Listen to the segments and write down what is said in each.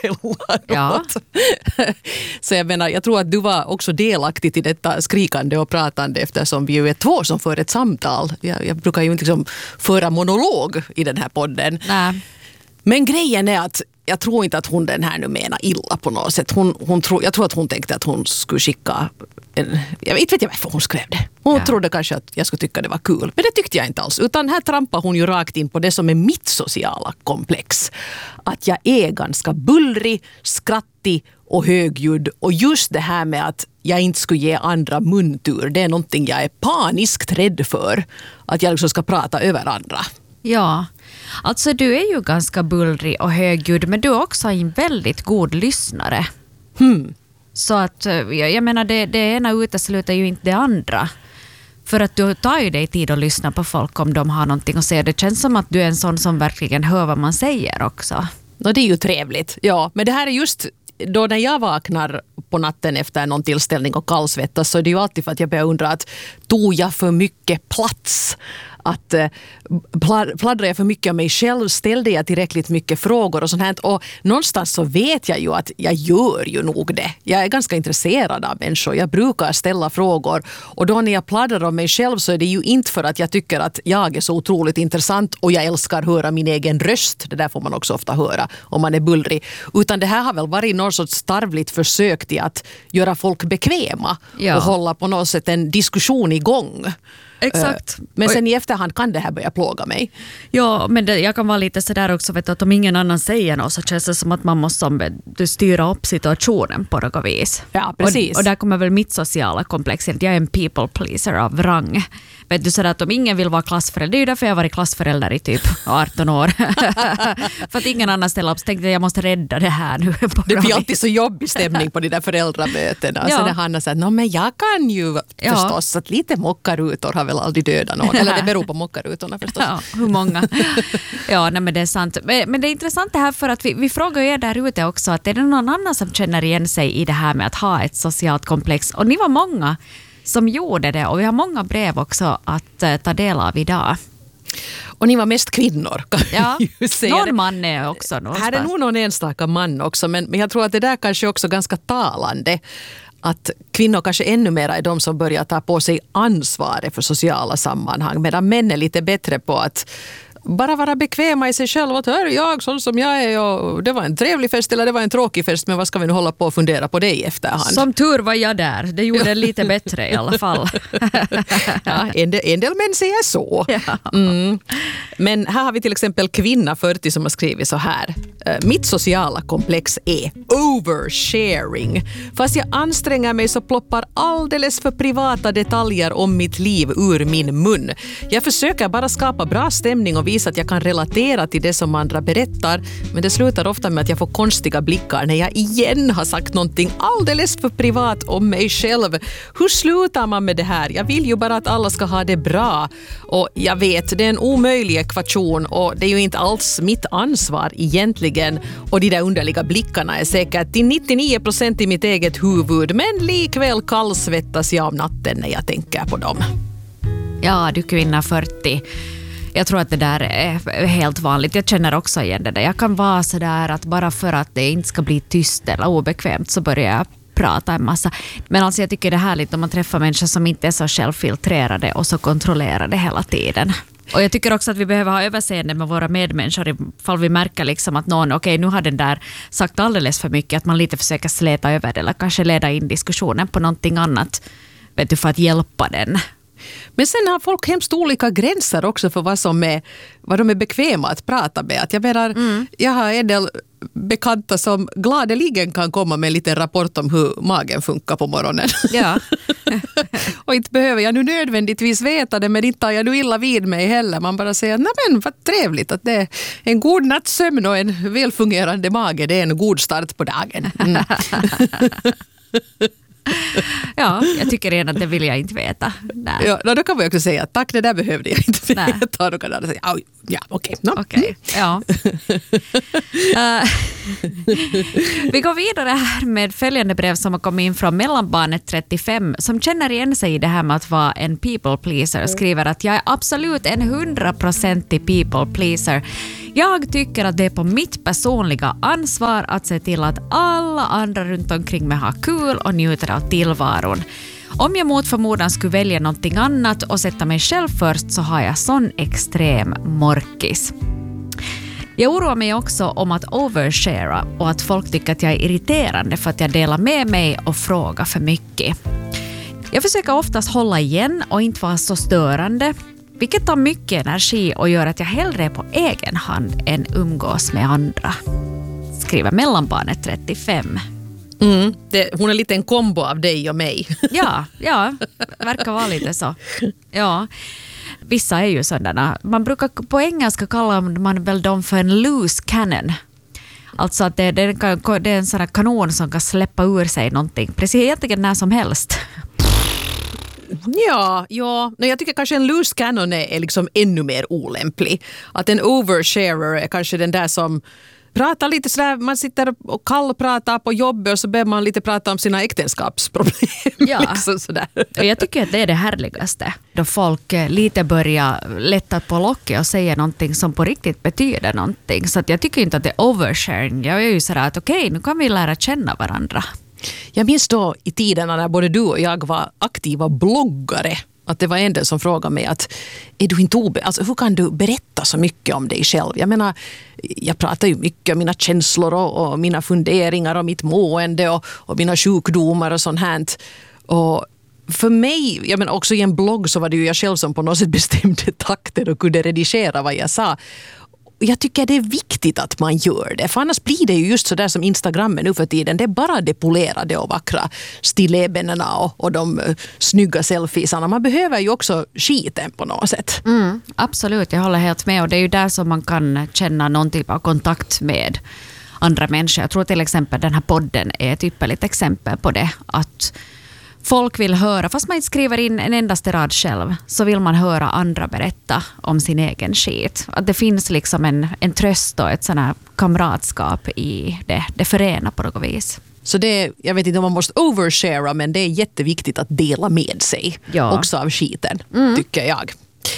emellanåt. Ja. Så jag menar, jag tror att du var också delaktig i detta skrikande och pratande eftersom vi ju är två som för ett samtal. Jag brukar ju inte liksom föra monolog i den här podden. Nej. Men grejen är att jag tror inte att hon den här nu menar illa på något sätt. Jag tror att hon tänkte att hon skulle skicka jag vet inte varför hon skrev det. Hon trodde kanske att jag skulle tycka det var kul. Men det tyckte jag inte alls. Utan här trampar hon ju rakt in på det som är mitt sociala komplex. Att jag är ganska bullrig, skrattig och högljudd. Och just det här med att jag inte skulle ge andra muntur. Det är någonting jag är paniskt rädd för. Att jag liksom ska prata över andra. Ja, alltså du är ju ganska bullrig och högljudd, men du är också en väldigt god lyssnare. Så att jag menar, det ena utesluter ju inte det andra. För att du tar ju dig tid att lyssna på folk om de har någonting att säga. Det känns som att du är en sån som verkligen hör vad man säger också. Och det är ju trevligt, ja. Men det här är just då när jag vaknar på natten efter någon tillställning och kallsvettas, så är det ju alltid för att jag börjar undra att tog jag för mycket plats? Att pladdrar jag för mycket om mig själv? Ställde jag tillräckligt mycket frågor och sånt här? Och någonstans så vet jag ju att jag gör ju nog det. Jag är ganska intresserad av människor. Jag brukar ställa frågor. Och då när jag pladdrar om mig själv så är det ju inte för att jag tycker att jag är så otroligt intressant och jag älskar höra min egen röst. Det där får man också ofta höra om man är bullrig. Utan det här har väl varit något sorts starvligt försök till att göra folk bekväma och hålla på något sätt en diskussion igång. Exakt. Men sen i efterhand kan det här börja plåga mig. Ja, men jag kan vara lite sådär också, vet du, att om ingen annan säger något så känns det som att man måste styra upp situationen på något vis. Ja, precis. Och där kommer väl mitt sociala komplex. Jag är en people pleaser av rang. Vet du, sådär att om ingen vill vara klassförälder, det är ju därför jag har varit klassförälder i typ 18 år. För att ingen annan ställer upp, så tänkte jag måste rädda det här nu. Det blir alltid så jobbig stämning på de där föräldramötena. Ja. Så när Hanna säger, men jag kan ju förstås att lite mockarutor har väl aldrig dödat någon. Eller det beror på mockarutorna förstås. Ja, hur många? Ja, nej, men det är sant. Men det är intressant det här, för att vi frågar er där ute också, att är det någon annan som känner igen sig i det här med att ha ett socialt komplex? Och ni var många som gjorde det, och vi har många brev också att ta del av idag. Och ni var mest kvinnor, kan ja. ju säga. Någon man är också någonstans. Här är nog någon enstaka man också, men jag tror att det där kanske också är ganska talande. Att kvinnor kanske ännu mer är de som börjar ta på sig ansvaret för sociala sammanhang, medan män är lite bättre på att bara vara bekväma i sig själv. Att här är jag sån som jag är, och det var en trevlig fest eller det var en tråkig fest, men vad ska vi nu hålla på och fundera på det i efterhand? Som tur var jag där. Det gjorde det lite bättre i alla fall. Ja, en del män säger så. Ja. Men här har vi till exempel kvinna 40 som har skrivit så här. Mitt sociala komplex är oversharing. Fast jag anstränger mig så ploppar alldeles för privata detaljer om mitt liv ur min mun. Jag försöker bara skapa bra stämning och visa att jag kan relatera till det som andra berättar, men det slutar ofta med att jag får konstiga blickar när jag igen har sagt någonting alldeles för privat om mig själv. Hur slutar man med det här? Jag vill ju bara att alla ska ha det bra, och jag vet, det är en omöjlig ekvation och det är ju inte alls mitt ansvar egentligen, och de där underliga blickarna är säkert till 99% i mitt eget huvud, men likväl kallsvettas jag av natten när jag tänker på dem. Ja, du kvinna 40. Jag tror att det där är helt vanligt. Jag känner också igen det där. Jag kan vara så där att bara för att det inte ska bli tyst eller obekvämt så börjar jag prata en massa. Men alltså jag tycker det är härligt om man träffar människor som inte är så självfiltrerade och så kontrollerade hela tiden. Och jag tycker också att vi behöver ha överseende med våra medmänniskor ifall vi märker liksom att någon, nu har den där sagt alldeles för mycket, att man lite försöker släta över det eller kanske leda in diskussionen på någonting annat, vet du, för att hjälpa den. Men sen har folk hemskt olika gränser också för vad de är bekväma att prata med. Att jag menar, jag har en del bekanta som gladeligen kan komma med en liten rapport om hur magen funkar på morgonen. Ja. Och inte behöver jag nu nödvändigtvis veta det, men inte tar jag nu illa vid mig heller. Man bara säger, nej men vad trevligt att det är en god nattsömn och en välfungerande mage. Det är en god start på dagen. Ja, jag tycker redan att det vill jag inte veta. Nej. Ja, då kan vi också säga tack, det där behövde jag inte veta. Då kan jag säga, ja, okej. Ja. Vi går vidare här med följande brev som har kommit in från Mellanbarnet 35 som känner igen sig i det här med att vara en people pleaser och skriver att jag är absolut en 100% people pleaser. Jag tycker att det är på mitt personliga ansvar att se till att alla andra runt omkring mig har kul och njuter av tillvaron. Om jag mot förmodan skulle välja någonting annat och sätta mig själv först så har jag sån extrem morkis. Jag oroar mig också om att overshara och att folk tycker att jag är irriterande för att jag delar med mig och frågar för mycket. Jag försöker oftast hålla igen och inte vara så störande, vilket tar mycket energi och gör att jag hellre är på egen hand än umgås med andra. Skriver mellanbarnet 35. Hon är lite en kombo av dig och mig. Ja, verkar vara lite så. Ja. Vissa är ju sådana. Man brukar på engelska kalla man väl dem för en loose cannon. Alltså att det är en sån här kanon som kan släppa ur sig någonting. Precis egentligen när som helst. Ja. Nej, jag tycker kanske en loose cannon är liksom ännu mer olämplig. Att en oversharer är kanske den där som pratar lite sådär, man sitter och kallpratar på jobbet och så börjar man lite prata om sina äktenskapsproblem. Ja, liksom sådär. Och jag tycker att det är det härligaste. Då folk lite börjar lätta på locket och säga någonting som på riktigt betyder någonting. Så att jag tycker inte att det är oversharing. Jag är ju sådär att okej, nu kan vi lära känna varandra. Jag minns då i tiden när både du och jag var aktiva bloggare. Att det var en del som frågade mig att är du inte alltså, hur kan du berätta så mycket om dig själv? Jag menar, jag pratar ju mycket om mina känslor och mina funderingar och mitt mående och mina sjukdomar och sånt här. Och för mig, jag menar också i en blogg så var det ju jag själv som på något sätt bestämde takten och kunde redigera vad jag sa. Jag tycker det är viktigt att man gör det. För annars blir det ju just så där som Instagrammen nu för tiden. Det är bara det polerade och vackra stillebenen och de snygga selfiesarna. Man behöver ju också skiten på något sätt. Absolut, jag håller helt med. Och det är ju där som man kan känna någon typ av kontakt med andra människor. Jag tror till exempel den här podden är ett ypperligt exempel på det. Att folk vill höra, fast man inte skriver in en endaste rad själv, så vill man höra andra berätta om sin egen skit. Att det finns liksom en tröst och ett sån här kamratskap i det. Det förenar på något vis. Så det, jag vet inte om man måste overshara, men det är jätteviktigt att dela med sig också av skiten, tycker jag.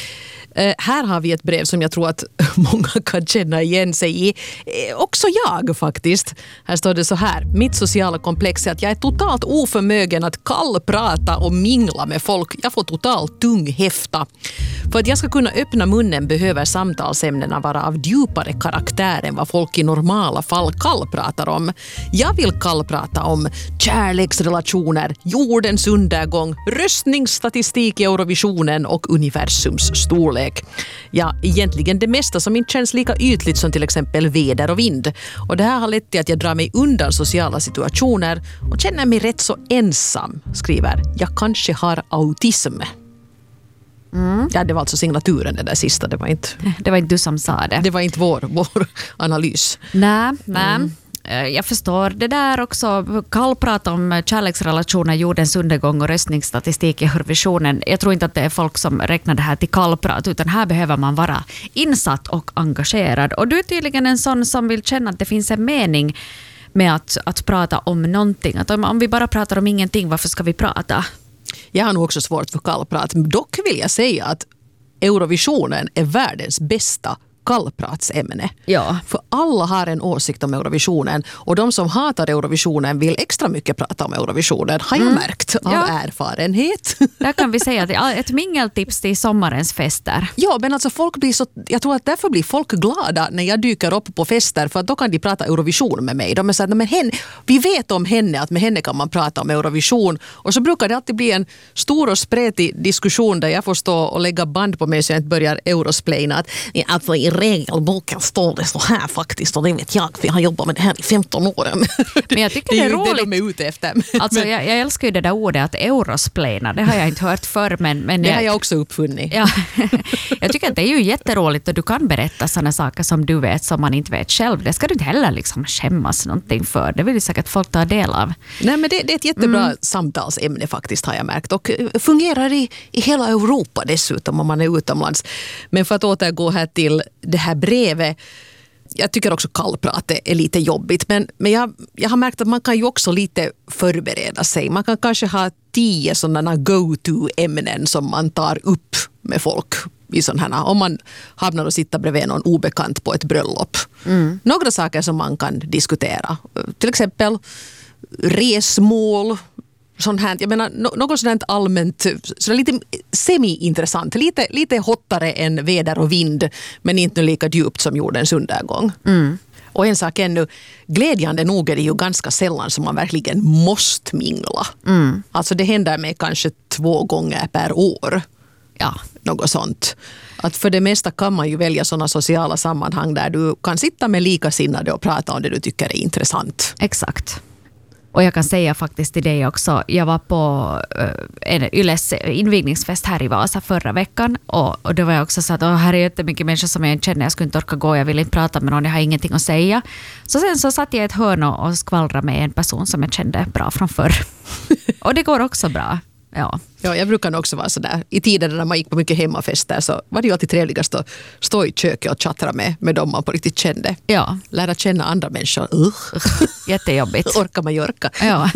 Här har vi ett brev som jag tror att många kan känna igen sig i. Också jag faktiskt. Här står det så här. Mitt sociala komplex är att jag är totalt oförmögen att kallprata och mingla med folk. Jag får totalt tung häfta. För att jag ska kunna öppna munnen behöver samtalsämnena vara av djupare karaktär än vad folk i normala fall kallpratar om. Jag vill kallprata om kärleksrelationer, jordens undergång, röstningsstatistik i Eurovisionen och universums storlek. Ja, egentligen det mesta som inte känns lika ytligt som till exempel väder och vind. Och det här har lett till att jag drar mig undan sociala situationer och känner mig rätt så ensam, skriver. Jag kanske har autism. Ja, det var alltså signaturen det där sista. Det var inte du som sa det. Det var inte vår analys. Nej. Jag förstår det där också. Kallprata om kärleksrelationer, jordens undergång och röstningsstatistik i Eurovisionen. Jag tror inte att det är folk som räknar det här till kallprat, utan här behöver man vara insatt och engagerad. Och du är tydligen en sån som vill känna att det finns en mening med att prata om någonting. Att om vi bara pratar om ingenting, varför ska vi prata? Jag har nog också svårt för kallprat. Dock vill jag säga att Eurovisionen är världens bästa kallpratsämne. Ja. För alla har en åsikt om Eurovisionen och de som hatar Eurovisionen vill extra mycket prata om Eurovisionen, har jag märkt av erfarenhet. Där kan vi säga att ett mingeltips till sommarens fester. Ja, men alltså folk blir så, jag tror att därför blir folk glada när jag dyker upp på fester, för att då kan de prata Eurovision med mig. De är så att, men vi vet om henne, att med henne kan man prata om Eurovision, och så brukar det alltid bli en stor och spretig diskussion där jag får stå och lägga band på mig så jag inte börjar eurosplaina att alltså i regelboken står det så här faktiskt, och det vet jag, för jag har jobbat med det här i 15 år. Men jag tycker det är roligt. Det de är ute efter. Alltså jag älskar ju det där ordet att eurosplaina, det har jag inte hört förr. Men det har jag också uppfunnit. Ja, jag tycker att det är ju jätteroligt, och du kan berätta sådana saker som du vet som man inte vet själv. Det ska du inte heller liksom skämmas någonting för. Det vill ju säkert folk ta del av. Nej, men det är ett jättebra samtalsämne faktiskt, har jag märkt. Och fungerar i hela Europa dessutom om man är utomlands. Men för att återgå här till det här brevet. Jag tycker också kallprat är lite jobbigt. Men jag har märkt att man kan ju också lite förbereda sig. Man kan kanske ha 10 sådana go-to-ämnen som man tar upp med folk i sån här, om man hamnar och sitter bredvid någon obekant på ett bröllop. Några saker som man kan diskutera. Till exempel resmål, sånt här, jag menar något sådant allmänt, så lite semi-intressant, lite hottare än väder och vind, men inte lika djupt som jordens undergång. Och en sak ännu, glädjande nog är det ju ganska sällan som man verkligen måste mingla. Alltså det händer med kanske 2 gånger per år. Ja. Något sånt. Att för det mesta kan man ju välja sådana sociala sammanhang där du kan sitta med likasinnade och prata om det du tycker är intressant. Exakt. Och jag kan säga faktiskt till dig också, jag var på en Yles invigningsfest här i Vasa förra veckan och då var jag också så att här är jättemycket människor som jag inte känner, jag skulle inte orka gå, jag vill inte prata med någon, jag har ingenting att säga. Så sen så satt jag i ett hörn och skvallrade med en person som jag kände bra från förr. Och det går också bra. Ja, jag brukar också vara sådär. I tiden när man gick på mycket hemmafester så var det ju alltid trevligast att stå i köket och chatta med dem man på riktigt kände. Ja. Lära känna andra människor. Jättejobbigt. Orkar man jorka. Ja.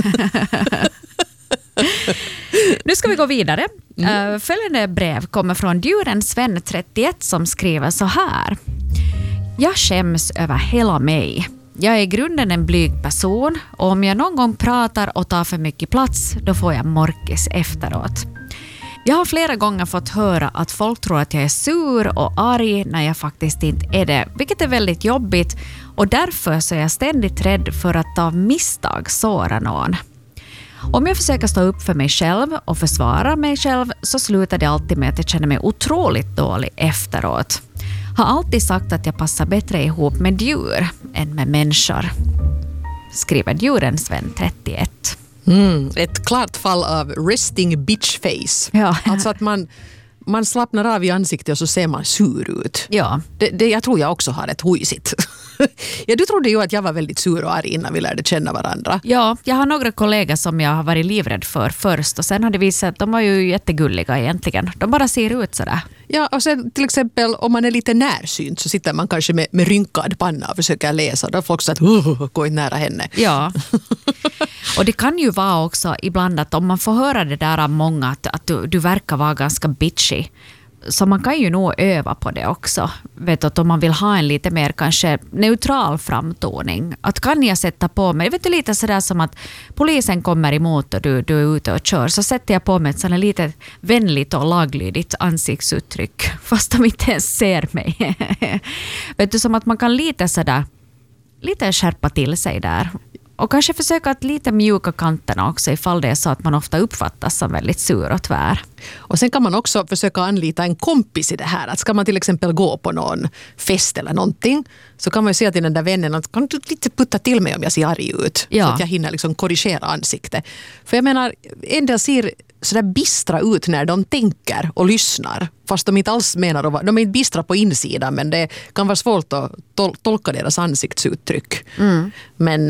Nu ska vi gå vidare. Följande brev kommer från Djurens vän 31 som skriver så här. Jag skäms över hela mig. Jag är i grunden en blyg person och om jag någon gång pratar och tar för mycket plats, då får jag morkis efteråt. Jag har flera gånger fått höra att folk tror att jag är sur och arg när jag faktiskt inte är det, vilket är väldigt jobbigt och därför så är jag ständigt rädd för att ta misstag såra någon. Om jag försöker stå upp för mig själv och försvara mig själv så slutar det alltid med att jag känner mig otroligt dålig efteråt. Har alltid sagt att jag passar bättre ihop med djur än med människor. Skriver Djurens vän 31. Ett klart fall av resting bitch face. Ja. Alltså att man slappnar av i ansiktet och så ser man sur ut. Ja. Det jag tror jag också har ett hojsigt. Ja, du trodde ju att jag var väldigt sur och arg innan vi lärde känna varandra. Ja, jag har några kollegor som jag har varit livrädd för först och sen har det visat att de var ju jättegulliga egentligen. De bara ser ut sådär. Ja, och sen till exempel om man är lite närsynt så sitter man kanske med rynkad panna och försöker läsa. Då har folk sagt gå in nära henne. Ja. Och det kan ju vara också ibland att om man får höra det där av många att du verkar vara ganska bitchy. Så man kan ju nog öva på det också. Vet du, att om man vill ha en lite mer kanske neutral framtoning. Att kan jag sätta på mig, vet du, lite sådär som att polisen kommer emot och du är ute och kör. Så sätter jag på mig ett sådant lite vänligt och laglydigt ansiktsuttryck. Fast de inte ens ser mig. Vet du, som att man kan lite sådär, lite skärpa till sig där. Och kanske försöka att lite mjuka kanterna också ifall det är så att man ofta uppfattas som väldigt sur och tvär. Och sen kan man också försöka anlita en kompis i det här. Att ska man till exempel gå på någon fest eller någonting så kan man ju säga till den där vännen att kan du lite putta till mig om jag ser arg ut? Ja. Så att jag hinner liksom korrigera ansiktet. För jag menar, en del ser sådär bistra ut när de tänker och lyssnar. Fast de inte alls menar att de är inte bistra på insidan men det kan vara svårt att tolka deras ansiktsuttryck. Men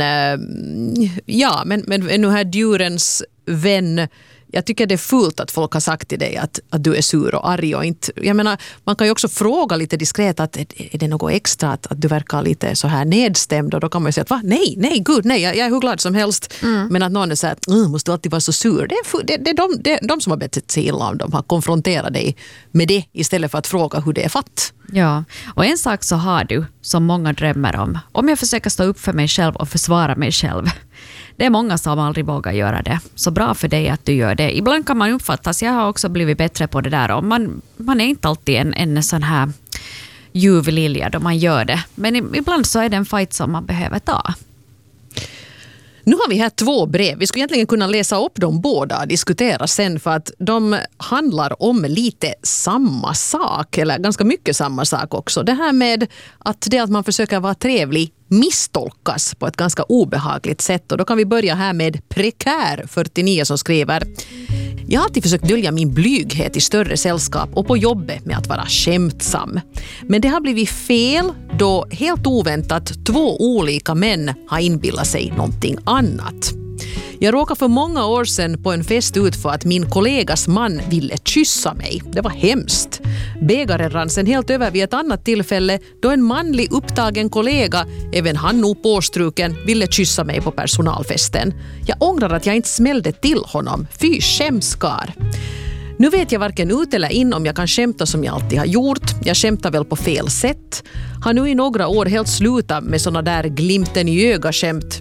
nu här djurens vän, jag tycker det är fullt att folk har sagt till dig att du är sur och arg och inte. Jag menar, man kan ju också fråga lite diskret att är det något extra att du verkar lite så här nedstämd och då kan man ju säga att va? Nej, gud, nej, jag är hur glad som helst. Men att någon är så här, måste du alltid vara så sur. Det är de som har betett sig illa om de har konfronterat dig med det istället för att fråga hur det är fatt. Ja, och en sak så har du som många drömmer om jag försöker stå upp för mig själv och försvara mig själv. Det är många som aldrig vågar göra det. Så bra för dig att du gör det. Ibland kan man uppfattas, jag har också blivit bättre på det där. Och man är inte alltid en sån här ljuvlilja då man gör det. Men ibland så är det en fight som man behöver ta. Nu har vi här 2 brev. Vi skulle egentligen kunna läsa upp dem båda och diskutera sen för att de handlar om lite samma sak eller ganska mycket samma sak också. Det här med att man försöker vara trevlig misstolkas på ett ganska obehagligt sätt och då kan vi börja här med Prekär 49 som skriver: Jag har alltid försökt dölja min blyghet i större sällskap och på jobbet med att vara skämtsam. Men det har blivit fel då helt oväntat 2 olika män har inbillat sig någonting annat. Jag råkade för många år sedan på en fest ut för att min kollegas man ville kyssa mig. Det var hemskt. Bägaren rann sen helt över vid ett annat tillfälle då en manlig upptagen kollega, även han nog påstruken, ville kyssa mig på personalfesten. Jag ångrar att jag inte smällde till honom. Fy skämskar. Nu vet jag varken ut eller in om jag kan skämta som jag alltid har gjort. Jag skämtar väl på fel sätt. Har nu i några år helt slutat med såna där glimten i öga-skämt.